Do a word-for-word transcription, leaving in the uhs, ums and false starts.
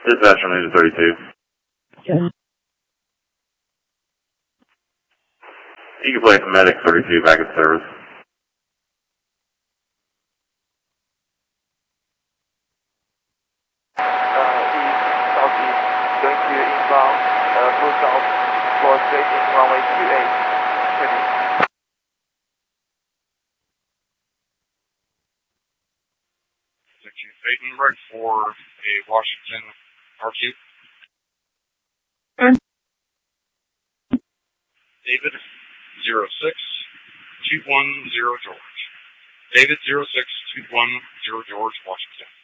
Dispatch on News thirty-two. Okay. You can place Medic thirty-two back in service. Uh, east, southeast, going to inbound, uh, full south, for straight in runway two eight. Heavy. Section Phaeton, for a Washington R Q. And David zero six two one zero George. David zero six two one zero George, Washington.